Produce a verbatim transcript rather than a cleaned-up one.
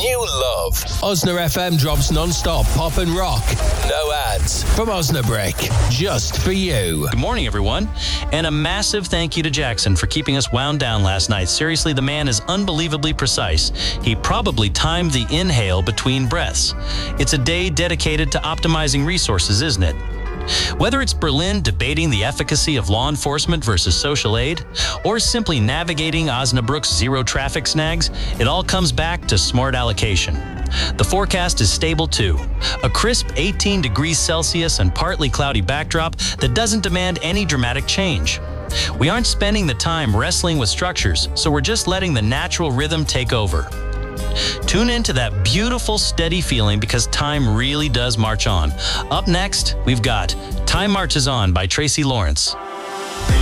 new love. Osna F M drops non-stop pop and rock. No ads. From Osnabrick. Just for you. Good morning, everyone. And a massive thank you to Jackson for keeping us wound down last night. Seriously, the man is unbelievably precise. He probably timed the inhale between breaths. It's a day dedicated to optimizing resources, isn't it? Whether it's Berlin debating the efficacy of law enforcement versus social aid, or simply navigating Osnabrück's zero traffic snags, it all comes back to smart allocation. The forecast is stable too. A crisp eighteen degrees Celsius and partly cloudy backdrop that doesn't demand any dramatic change. We aren't spending the time wrestling with structures, so we're just letting the natural rhythm take over. Tune into that beautiful, steady feeling because time really does march on. Up next, we've got Time Marches On by Tracy Lawrence.